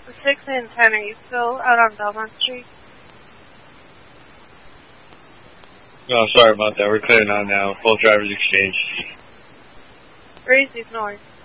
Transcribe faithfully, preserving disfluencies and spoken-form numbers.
The six and ten, are you still out on Belmont Street? No, sorry about that. We're clear now now. Full driver's exchange. Raise these noise.